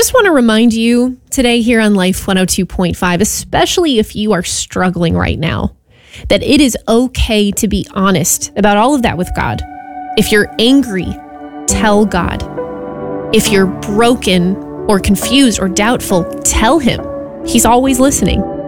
just want to remind you today here on Life 102.5, especially if you are struggling right now, that it is okay to be honest about all of that with God. If you're angry, tell God. If you're broken or confused or doubtful, tell him. He's always listening.